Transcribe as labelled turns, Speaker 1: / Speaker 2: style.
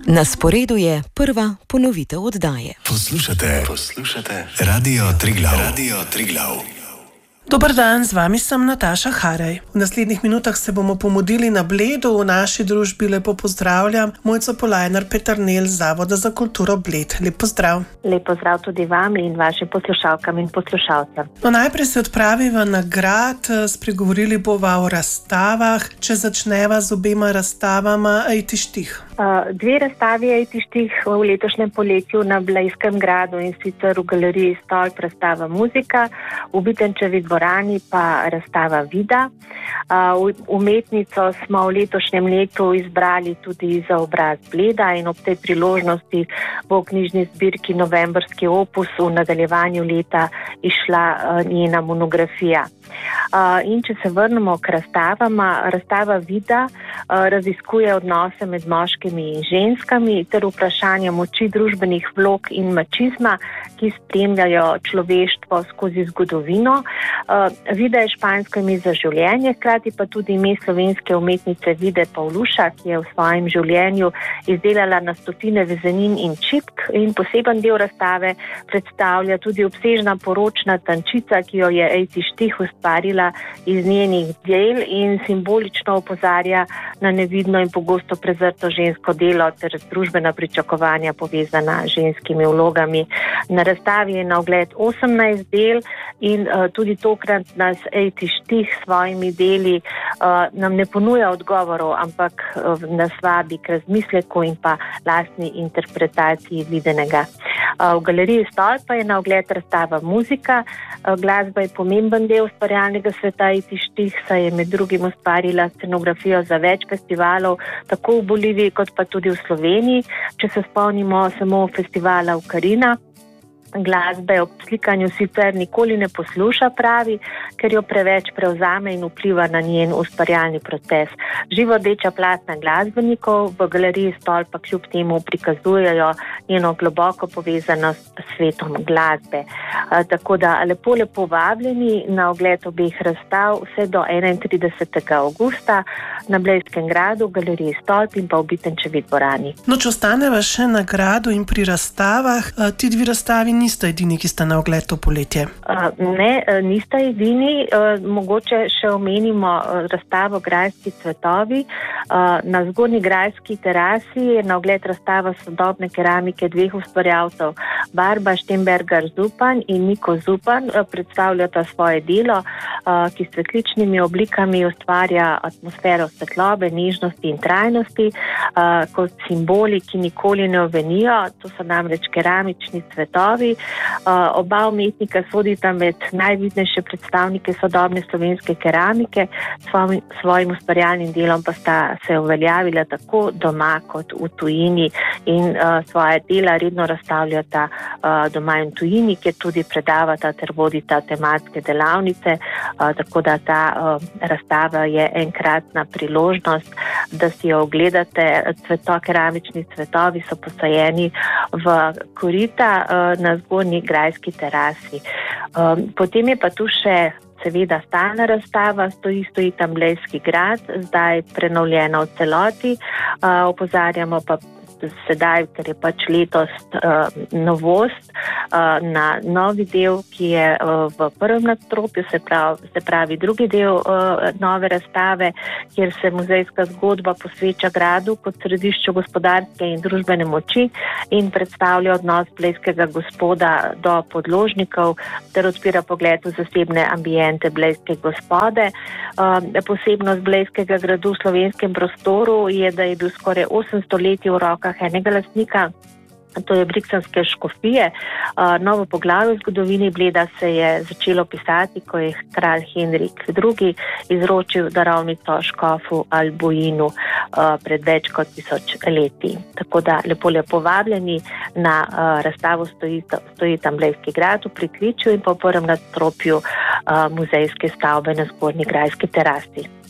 Speaker 1: Na sporedu je prva ponovitev oddaje.
Speaker 2: Poslušate Radio Triglav.
Speaker 3: Dober dan, z vami sem Nataša Haraj. V naslednjih minutah se bomo pomudili na Bledu. V naši družbi lepo pozdravljam Mojco Polajnar-Peternelj z Zavoda za kulturo Bled. Lep pozdrav.
Speaker 4: Lep pozdrav tudi vam in vašim poslušalkam in poslušalcem.
Speaker 3: No, najprej se odpraviva na grad, spregovorili bova o razstavah. Če začneva z obema razstavama, Ejti štih.
Speaker 4: Dve razstavi Ejti štih v letošnjem poletju na Blejskem gradu, in sicer v galeriji Stolp razstava Muzika, v Bitenčevi dvorani pa razstava Vida. Umetnico smo v letošnjem letu izbrali tudi za obraz Bleda in ob tej priložnosti bo v knjižni zbirki Novembrski opus v nadaljevanju leta išla njena monografija. In če se vrnemo k razstavama, razstava Vida raziskuje odnose med moškimi in ženskami ter vprašanje moči družbenih vlog in mačizma, ki spremljajo človeštvo skozi zgodovino. Vida je špansko ime za življenje, hkrati pa tudi ime slovenske umetnice Vide Pavluša, ki je v svojem življenju izdelala na stotine vezenin in čipk, in poseben del razstave predstavlja tudi obsežna poročna tančica, ki jo je Ejti štih ustvarila iz njenih del in simbolično opozarja na nevidno in pogosto prezrto žensko delo ter družbena pričakovanja povezana z ženskimi vlogami. Na razstavi je na ogled 18 del in tudi tokrat nas Ejti štih s svojimi deli nam ne ponuja odgovorov, ampak nas vabi k razmisleku in pa lastni interpretaciji videnega. V galeriji Stolp pa je na ogled razstava Muzika. Glasba je pomemben del ustvarjalnega sveta Ejti štih, saj je med drugim ustvarila scenografijo za več festivalov, tako v Boliviji kot pa tudi v Sloveniji. Če se spomnimo samo festivala v Karina, glasbe ob slikanju sicer nikoli ne posluša, pravi, ker jo preveč prevzame in vpliva na njen ustvarjalni proces. Živo-rdeča platna glasbenikov v galeriji Stolp pa kljub temu prikazujejo njeno globoko povezanost s svetom glasbe. Tako da lepo vabljeni na ogled obeh razstav vse do 31. avgusta na Blejskem gradu, v galeriji Stolp in pa v Bitenčevi dvorani.
Speaker 3: No, če ostaneva še na gradu in pri razstavah, ti dve razstavi nista edini, ki sta na ogled to poletje.
Speaker 4: Ne, nista edini. Mogoče še omenimo razstavo Grajski cvetovi. Na Zgornji grajski terasi je na ogled razstava sodobne keramike dveh ustvarjalcev, Barba Štembergar Zupan in Niko Zupan. Predstavljata svoje delo, ki s cvetličnimi oblikami ustvarja atmosfero svetlobe, nežnosti in trajnosti, kot simboli, ki nikoli ne ovenijo. To so namreč keramični cvetovi. Oba umetnika sodita med najvidnejše predstavnike sodobne slovenske keramike, svojim ustvarjalnim delom pa sta se uveljavila tako doma kot v tujini in svoje dela redno razstavljata doma in tujini, kjer tudi predavata ter vodita tematske delavnice, tako da ta razstava je enkratna priložnost, da si jo ogledate. Keramični cvetovi so posajeni v korita na Zgornji grajski terasi. Potem je pa tu še seveda stalna razstava, stoji tam Blejski grad, zdaj prenovljena v celoti. Opozarjamo pa sedaj, ker je pač letos novost, na novi del, ki je v prvem nadstropju, se pravi drugi del nove razstave, kjer se muzejska zgodba posveča gradu kot središču gospodarske in družbene moči in predstavlja odnos blejskega gospoda do podložnikov ter odpira pogled v zasebne ambiente blejske gospode. Posebnost Blejskega gradu v slovenskem prostoru je, da je bil skoraj 800 let v rokah enega lastnika, to je briksenske škofije. Novo poglavje v zgodovini Bleda se je začelo pisati, ko je kralj Henrik II. Izročil darovnico škofu Albuinu pred več kot 1000 leti. Tako da lepo vabljeni na razstavo stoji tam Blejski grad v pritličju in po prvem nadstropju muzejske stavbe na Zgornji grajski terasi.